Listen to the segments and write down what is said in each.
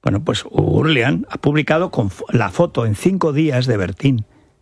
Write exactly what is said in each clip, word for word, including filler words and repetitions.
Bueno, pues Urlian ha publicado con la foto en cinco días de Bertín.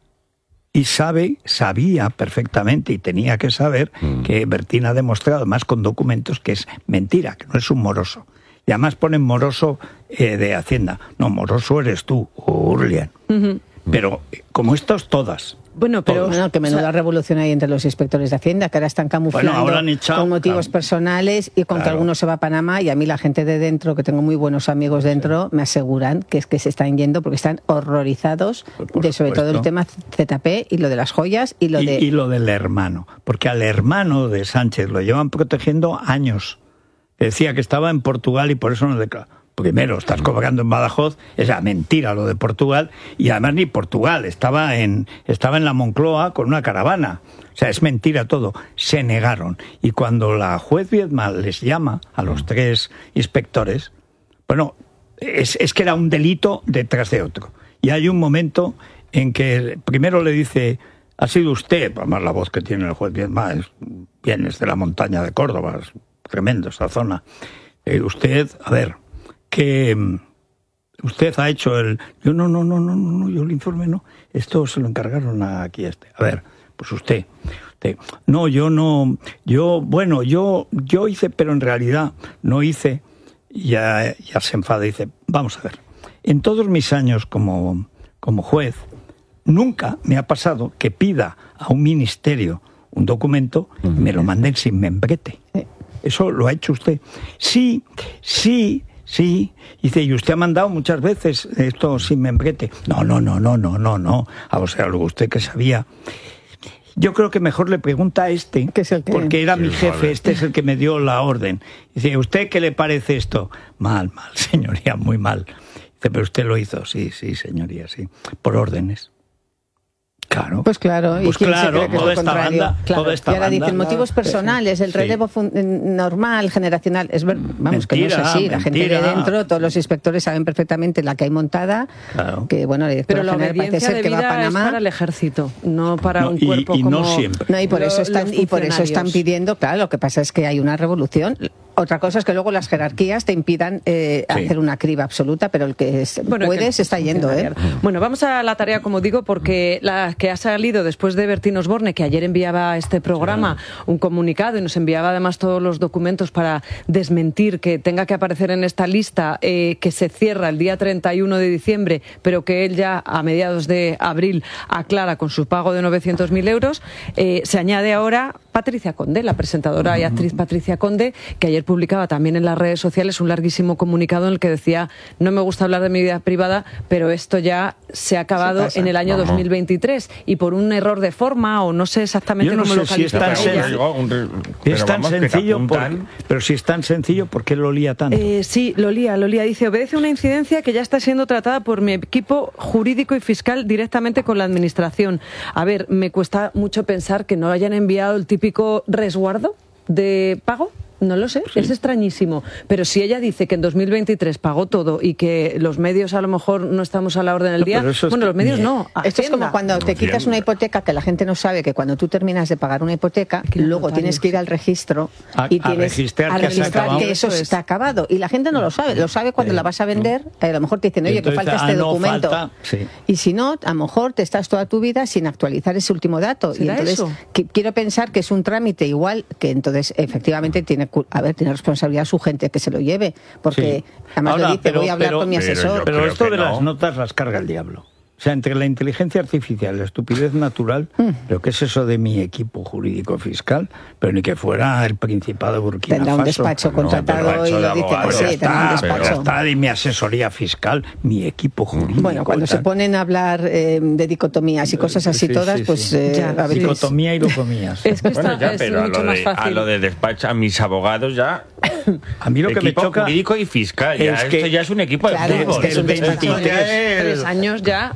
Y sabe, sabía perfectamente y tenía que saber mm. que Bertín ha demostrado, además con documentos, que es mentira, que no es un moroso. Y además ponen moroso eh, de Hacienda. No, moroso eres tú, Urlian. Uh-huh. Pero como estas todas. Bueno, pero bueno, que menuda o sea, revolución hay entre los inspectores de Hacienda, que ahora están camuflando bueno, ahora han echado, con motivos claro. personales y con claro. que alguno se va a Panamá, y a mí la gente de dentro, que tengo muy buenos amigos dentro, sí. me aseguran que es que se están yendo porque están horrorizados pues de sobre todo el tema Z P y lo de las joyas y lo y, de... Y lo del hermano, porque al hermano de Sánchez lo llevan protegiendo años. Decía que estaba en Portugal y por eso no declaró. Primero, estás cobrando en Badajoz, es la mentira lo de Portugal, y además ni Portugal, estaba en, estaba en la Moncloa con una caravana. O sea, es mentira todo. Se negaron. Y cuando la juez Viedma les llama a los tres inspectores, bueno, es, es que era un delito detrás de otro. Y hay un momento en que primero le dice, ha sido usted, además la voz que tiene el juez Viedma, es, vienes de la montaña de Córdoba, es tremendo esa zona. Eh, usted, a ver... que usted ha hecho el... Yo no, no, no, no, no, yo el informe no. Esto se lo encargaron aquí a este. A ver, pues usted, usted. No, yo no... Yo, bueno, yo yo hice, pero en realidad no hice. Ya, ya se enfada y dice, vamos a ver. En todos mis años como, como juez, nunca me ha pasado que pida a un ministerio un documento y me lo manden sin membrete. Eso lo ha hecho usted. Sí, sí... Sí, dice, y usted ha mandado muchas veces esto sin membrete. No, no, no, no, no, no, no. O sea, luego usted que sabía. Yo creo que mejor le pregunta a este, que es el que... porque era sí, mi jefe, vale. este es el que me dio la orden. Dice, ¿usted qué le parece esto? Mal, mal, señoría, muy mal. Dice, pero usted lo hizo. Sí, sí, señoría, sí. Por órdenes. Claro. Pues claro, pues ¿y quién claro, se cree que toda es lo esta contrario? banda, Claro. toda esta y ahora banda, dicen motivos claro. personales, el relevo sí. normal, generacional, es ver, vamos, mentira, que no es así, la gente de dentro, todos los inspectores saben perfectamente la que hay montada, claro. que bueno, pero la obediencia de vida es para el ejército, no para no, un y, cuerpo y como... no siempre. No, y por eso están y por eso están pidiendo, claro, lo que pasa es que hay una revolución. Otra cosa es que luego las jerarquías te impidan eh, sí. hacer una criba absoluta, pero el que es, bueno, puede que se está yendo. ¿eh? Bueno, vamos a la tarea, como digo, porque la que ha salido después de Bertín Osborne, que ayer enviaba a este programa sí. un comunicado y nos enviaba además todos los documentos para desmentir que tenga que aparecer en esta lista eh, que se cierra el día treinta y uno de diciembre, pero que él ya a mediados de abril aclara con su pago de novecientos mil euros. Eh, se añade ahora Patricia Conde, la presentadora y actriz Patricia Conde, que ayer publicaba también en las redes sociales un larguísimo comunicado en el que decía, no me gusta hablar de mi vida privada, pero esto ya se ha acabado en el año Vamos. dos mil veintitrés y por un error de forma o no sé exactamente Yo no cómo sé localizar si es tan, sen... es tan sencillo, por... pero si es tan sencillo, ¿por qué lo lía tanto? Eh, sí, lo lía, lo lía. Dice, obedece una incidencia que ya está siendo tratada por mi equipo jurídico y fiscal directamente con la administración. A ver, me cuesta mucho pensar que no hayan enviado el típico resguardo de pago. No lo sé, sí. es extrañísimo. Pero si ella dice que en dos mil veintitrés pagó todo y que los medios a lo mejor no estamos a la orden del no, día, bueno, los medios no. Esto es como cuando te quitas una hipoteca, que la gente no sabe que cuando tú terminas de pagar una hipoteca, luego tienes que ir al registro a, y tienes a registrar, a que, registrar que eso está acabado. Y la gente no lo sabe, lo sabe cuando eh, la vas a vender, a lo mejor te dicen, oye, entonces, que falta este ah, no, documento. Falta, sí. Y si no, a lo mejor te estás toda tu vida sin actualizar ese último dato. Y entonces eso? Que, quiero pensar que es un trámite igual, que entonces efectivamente tiene, a ver, tiene responsabilidad su gente que se lo lleve, porque sí. además Ahora, lo dice, pero, voy a hablar pero, con mi asesor. Pero, pero esto de no. las notas las carga el diablo. O sea, entre la inteligencia artificial y la estupidez natural, mm. ¿pero qué es eso de mi equipo jurídico fiscal? Pero ni que fuera el Principado de Burkina Tendrá Faso. un despacho contratado no, y lo dice pues sí, ya tendrá un está, despacho. Está, y mi asesoría fiscal, mi equipo jurídico. Bueno, cuando se ponen a hablar eh, de dicotomías y cosas así sí, todas, sí, pues... Sí. Eh, ya, a veces... Dicotomía y locomías. Es que bueno, está, ya, es pero mucho a lo, más de, fácil. a lo de despacho, a mis abogados ya... A mí lo que me choca... jurídico y fiscal, ya, es que, esto ya es un equipo claro, de fútbol. Es que es un veintitrés, Tres años ya...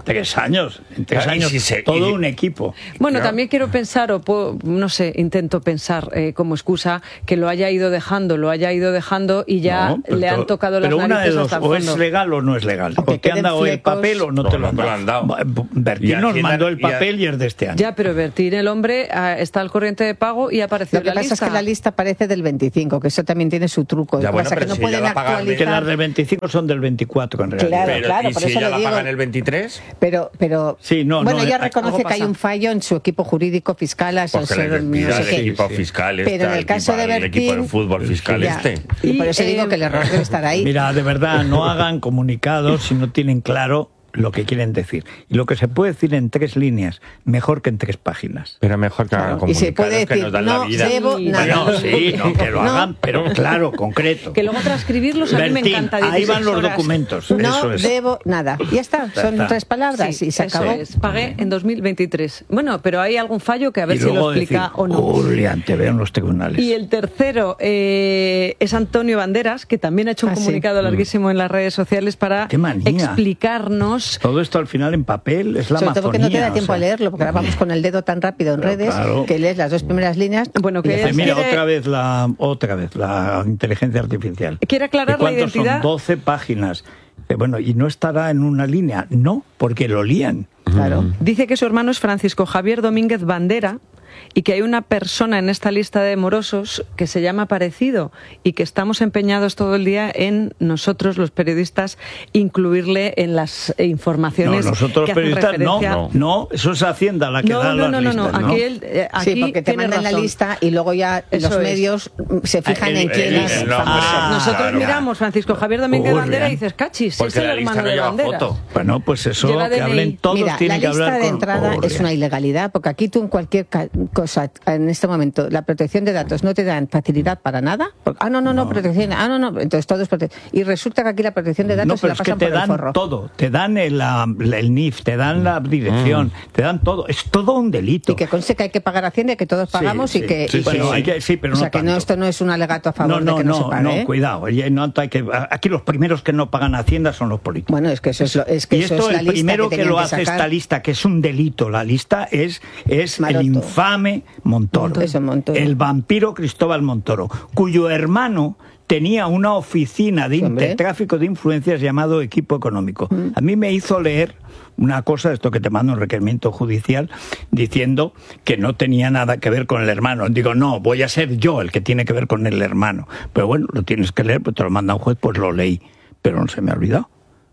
Tres años, en tres Claro, y años, si se- todo y- un equipo. Bueno, Claro. también quiero pensar, o puedo- no sé, intento pensar eh, como excusa que lo haya ido dejando, lo haya ido dejando y ya No, pero le han todo- tocado las pero una de narices dos, hasta el o es fondo. legal o no es legal. O que O te han queden dado el flecos. papel o no, No, te lo no han te lo dado. han dado. Bertín Y nos Hacienda- mandó el y a- papel y es de este año. Ya, pero Bertín, el hombre, ah, está al corriente de pago y ha aparecido Lo que en la pasa lista. es que la lista parece del veinticinco, que eso también tiene su truco. Ya, Lo que bueno, pasa es que pero no si pueden ella va a pagar- Que las actualizar. del veinticinco son del veinticuatro en realidad. Claro, Pero, claro, ¿y por si eso ella lo la digo. paga en el veintitrés? Pero, pero Sí, no, bueno, no, ella eh, reconoce algo que hay pasa. un fallo en su equipo jurídico, fiscal, Pues que asesor, le no despida sé el qué. equipo fiscal Pero este, en el al caso de equipo- al equipo Bertín, de fútbol fiscal ya. este. Y por eso Y, digo eh, que el error debe estar ahí. Mira, de verdad, no hagan comunicados si no tienen claro lo que quieren decir. Y lo que se puede decir en tres líneas, mejor que en tres páginas. Pero mejor que hagan Claro, y se puede comunicados que decir, nos dan no la vida. debo Sí. nada. Bueno, sí, no, que lo No. hagan, pero claro, concreto. Que luego transcribirlos a mí me Bertín, encanta. ahí dieciséis van los horas. documentos. No eso es. debo nada. Ya está, Ya son está. tres palabras Sí, y se eso acabó. es. Pagué en dos mil veintitrés. Bueno, pero hay algún fallo que a ver Y si lo luego explica decir, o no. Julián, te veo en los tribunales. Y el tercero eh, es Antonio Banderas, que también ha hecho un Ah, sí. comunicado larguísimo en las redes sociales para Qué manía. explicarnos. Todo esto al final en papel es la Sobre todo porque no te Amazonía, da tiempo o a sea. leerlo, porque ahora vamos con el dedo tan rápido en Pero redes claro. que lees las dos primeras líneas. Bueno, y que ya él está. Dice, mira, quiere- otra vez la otra vez la inteligencia artificial. Quiere aclarar ¿Y cuántos la identidad? Son doce páginas. Eh, Bueno, y no estará en una línea. No, porque lo lían. Claro. Dice que su hermano es Francisco Javier Domínguez Bandera y que hay una persona en esta lista de morosos que se llama parecido y que estamos empeñados todo el día en nosotros, los periodistas, incluirle en las No, informaciones nosotros que los hacen periodistas no, referencia. no, eso es Hacienda la que No, da no, las no, no, no, listas, aquí, él, eh, aquí Sí, porque te tiene mandan la razón. lista y luego ya Eso los es. medios se fijan Ah, en el- quién el- es el famoso. nombre. Ah, Nosotros claro. miramos Francisco Javier Domínguez Uy, Bandera y bien. dices, cachis, Porque es el la lista hermano no de lleva Bandera. foto. Bueno, pues eso, Lleva que D N I. hablen todos, Mira, la tienen que lista hablar de con entrada Orlia. es una ilegalidad, porque aquí tú en cualquier ca- cosa, en este momento, la protección de datos no te dan facilidad para nada. Porque, ah, no, no, no, protección, ah, no, no, entonces todo es protección. Y resulta que aquí la protección de datos No, se pero la es que pasan te por el dan forro. todo, te dan el, la- el N I F, te dan la dirección, te dan todo, es todo un delito. Y que conste que hay que pagar Hacienda y que todos pagamos Sí, y sí, que... sí, y sí, que- sí. Hay que- sí, pero o sea, no que no, tanto. esto no es un alegato a favor No, no, de que no, no, se pague. no, ¿eh? cuidado. oye, no hay que, aquí los primeros que no pagan Hacienda son los políticos. Bueno, es que eso es, lo, es, que Y eso esto, es la el lista primero que, tenían lo hace sacar. esta lista, que es un delito, la lista es, es el Maroto. infame Montoro. Montoro. Eso, Montoro. El vampiro Cristóbal Montoro, cuyo hermano tenía una oficina de Sí, hombre. intertráfico de influencias llamado Equipo Económico. A mí me hizo leer una cosa, esto que te manda un requerimiento judicial, diciendo que no tenía nada que ver con el hermano. Digo, no, voy a ser yo el que tiene que ver con el hermano. Pero bueno, lo tienes que leer, pues te lo manda un juez, pues lo leí. Pero no se me ha olvidado.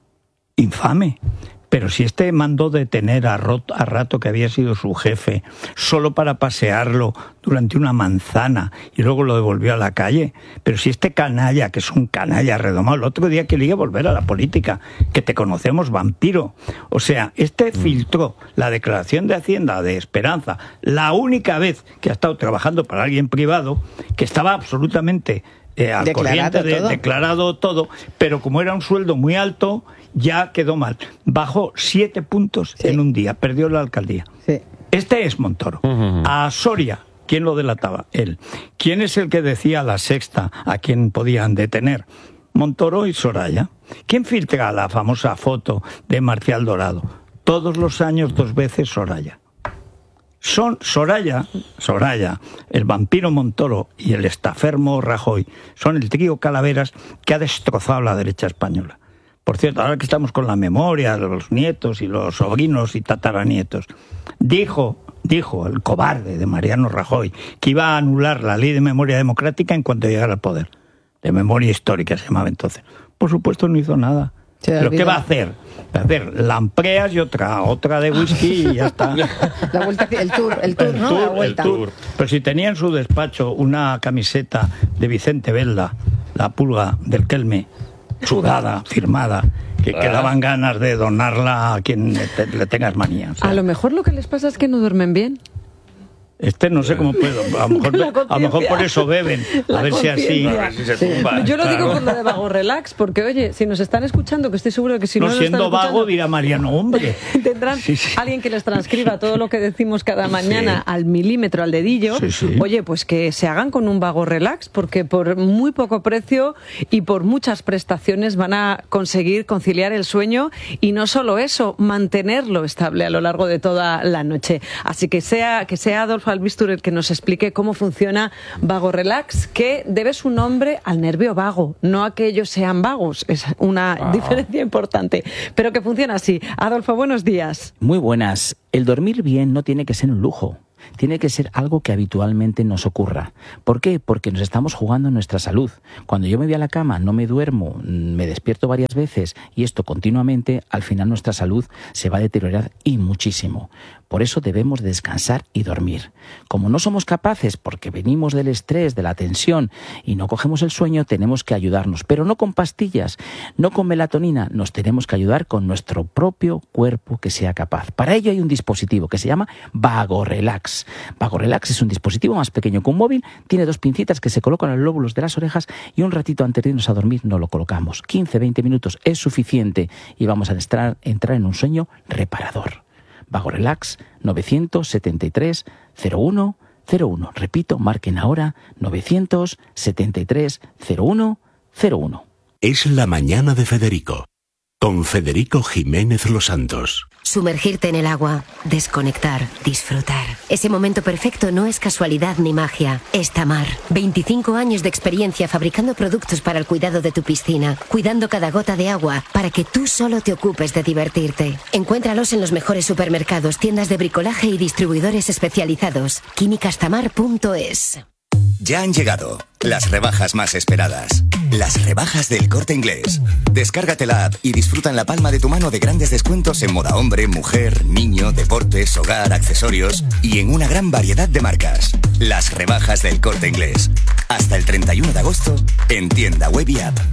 Infame. Pero si este mandó detener a, Rot- a Rato, que había sido su jefe, solo para pasearlo durante una manzana y luego lo devolvió a la calle. Pero si este canalla, que es un canalla redomado, el otro día quería volver a la política, que te conocemos, vampiro. O sea, este filtró la declaración de Hacienda de Esperanza, la única vez que ha estado trabajando para alguien privado, que estaba absolutamente... Eh, al Declarado corriente de, todo. declarado todo, pero como era un sueldo muy alto, ya quedó mal. Bajó siete puntos Sí. en un día, perdió la alcaldía. Sí. Este es Montoro. Ujú. A Soria, ¿quién lo delataba? Él. ¿Quién es el que decía a La Sexta a quién podían detener? Montoro y Soraya. ¿Quién filtra la famosa foto de Marcial Dorado? Todos los años, dos veces Soraya. Son Soraya, Soraya, el vampiro Montoro y el estafermo Rajoy, son el trío Calaveras que ha destrozado la derecha española. Por cierto, ahora que estamos con la memoria, los nietos y los sobrinos y tataranietos, dijo, dijo el cobarde de Mariano Rajoy que iba a anular la ley de memoria democrática en cuanto llegara al poder. De memoria histórica se llamaba entonces. Por supuesto no hizo nada. Se ¿Pero olvidó. qué va a hacer? Va a hacer lampreas y otra, otra de whisky y ya está. La vuelta, el tour, el tour, El ¿no? tour, la el vuelta. tour. Pero si tenía en su despacho una camiseta de Vicente Velda, la pulga del Kelme, sudada, firmada, que, que daban ganas de donarla a quien le, te- le tengas manía. O sea, A lo mejor lo que les pasa es que no duermen bien. Este no sé cómo puedo. A lo mejor, a lo mejor por eso beben. A ver si así. A ver si se tumba. Yo lo Claro. digo por lo de Vago Relax, porque oye, si nos están escuchando, que estoy seguro de que si no, No nos están siendo vago, escuchando, dirá Mariano, hombre. tendrán Sí, sí. alguien que les transcriba todo lo que decimos cada mañana Sí. al milímetro, al dedillo. Sí, sí. Oye, pues que se hagan con un Vago Relax, porque por muy poco precio y por muchas prestaciones van a conseguir conciliar el sueño y no solo eso, mantenerlo estable a lo largo de toda la noche. Así que sea que sea Adolfo Albistur el que nos explique cómo funciona Vago Relax, que debe su nombre al nervio vago, no a que ellos sean vagos, es una Ah. diferencia importante, pero que funciona así. Adolfo, buenos días. Muy buenas. El dormir bien no tiene que ser un lujo. Tiene que ser algo que habitualmente nos ocurra. ¿Por qué? Porque nos estamos jugando nuestra salud. Cuando yo me voy a la cama, no me duermo, me despierto varias veces y esto continuamente, al final nuestra salud se va a deteriorar y muchísimo. Por eso debemos descansar y dormir. Como no somos capaces, porque venimos del estrés, de la tensión y no cogemos el sueño, tenemos que ayudarnos. Pero no con pastillas, no con melatonina, nos tenemos que ayudar con nuestro propio cuerpo que sea capaz. Para ello hay un dispositivo que se llama Vago Relax. Vago Relax es un dispositivo más pequeño que un móvil, tiene dos pincitas que se colocan en los lóbulos de las orejas y un ratito antes de irnos a dormir nos lo colocamos. quince a veinte minutos es suficiente y vamos a entrar, entrar en un sueño reparador. Vago Relax nueve siete tres cero uno cero uno. Repito, marquen ahora nueve siete tres cero uno cero uno. Es la mañana de Federico, con Federico Jiménez Los Santos. Sumergirte en el agua, desconectar, disfrutar. Ese momento perfecto no es casualidad ni magia, es Tamar. veinticinco años de experiencia fabricando productos para el cuidado de tu piscina, cuidando cada gota de agua para que tú solo te ocupes de divertirte. Encuéntralos en los mejores supermercados, tiendas de bricolaje y distribuidores especializados. químicas tamar punto es. Ya han llegado las rebajas más esperadas. Las rebajas del Corte Inglés. Descárgate la app y disfruta en la palma de tu mano de grandes descuentos en moda hombre, mujer, niño, deportes, hogar, accesorios y en una gran variedad de marcas. Las rebajas del Corte Inglés. Hasta el treinta y uno de agosto en tienda web y app.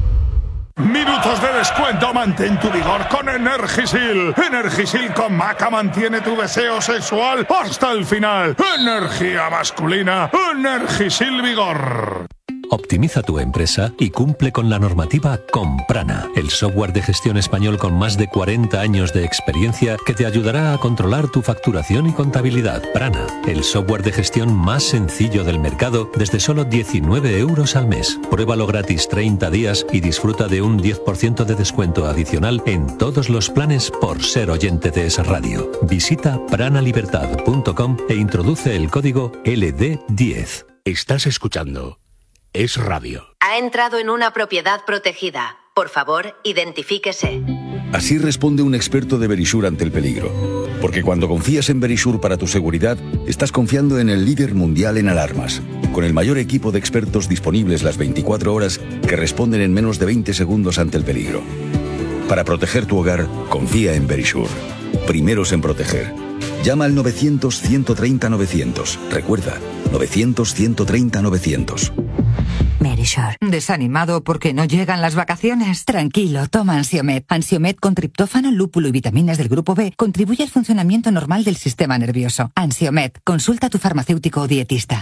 Minutos de descuento, mantén tu vigor con Energisil. Energisil con maca mantiene tu deseo sexual hasta el final. Energía masculina, Energisil Vigor. Optimiza tu empresa y cumple con la normativa Comprana, el software de gestión español con más de cuarenta años de experiencia que te ayudará a controlar tu facturación y contabilidad. Prana, el software de gestión más sencillo del mercado desde solo diecinueve euros al mes. Pruébalo gratis treinta días y disfruta de un diez por ciento de descuento adicional en todos los planes por ser oyente de esa radio. Visita prana libertad punto com e introduce el código L D diez. Estás escuchando Es Radio. Ha entrado en una propiedad protegida. Por favor, identifíquese. Así responde un experto de Verisure ante el peligro. Porque cuando confías en Verisure para tu seguridad, estás confiando en el líder mundial en alarmas, con el mayor equipo de expertos disponibles las veinticuatro horas que responden en menos de veinte segundos ante el peligro. Para proteger tu hogar, confía en Verisure. Primeros en proteger. Llama al novecientos, ciento treinta, novecientos. Recuerda, novecientos, ciento treinta, novecientos. Verisure. ¿Desanimado porque no llegan las vacaciones? Tranquilo, toma Ansiomed. Ansiomed con triptófano, lúpulo y vitaminas del grupo B contribuye al funcionamiento normal del sistema nervioso. Ansiomed. Consulta a tu farmacéutico o dietista.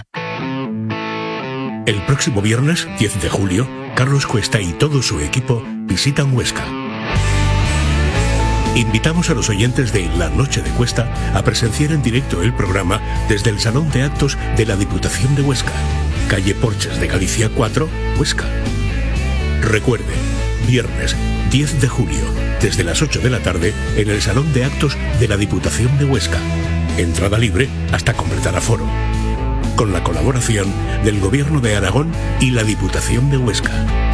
El próximo viernes, diez de julio, Carlos Cuesta y todo su equipo visitan Huesca. Invitamos a los oyentes de La Noche de Cuesta a presenciar en directo el programa desde el Salón de Actos de la Diputación de Huesca, calle Porches de Galicia cuatro, Huesca. Recuerde, viernes diez de julio, desde las ocho de la tarde, en el Salón de Actos de la Diputación de Huesca. Entrada libre hasta completar aforo. Con la colaboración del Gobierno de Aragón y la Diputación de Huesca.